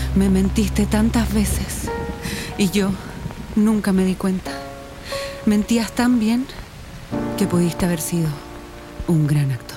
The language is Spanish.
Me mentiste tantas veces y yo nunca me di cuenta. Mentías tan bien que pudiste haber sido un gran actor.